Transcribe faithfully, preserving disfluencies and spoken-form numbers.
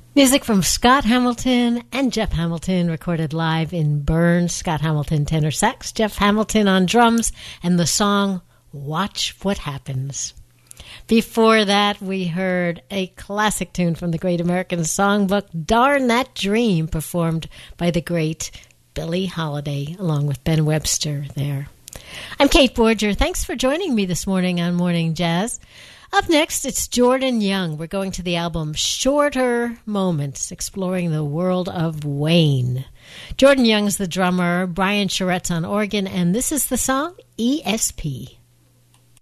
Music from Scott Hamilton and Jeff Hamilton, recorded live in Bern. Scott Hamilton tenor sax, Jeff Hamilton on drums, and the song Watch What Happens. Before that, we heard a classic tune from the Great American Songbook, Darn That Dream, performed by the great Billie Holiday, along with Ben Webster there. I'm Kate Borger. Thanks for joining me this morning on Morning Jazz. Up next, it's Jordan Young. We're going to the album Shorter Moments, exploring the world of Wayne. Jordan Young's the drummer, Brian Charette's on organ, and this is the song E S P.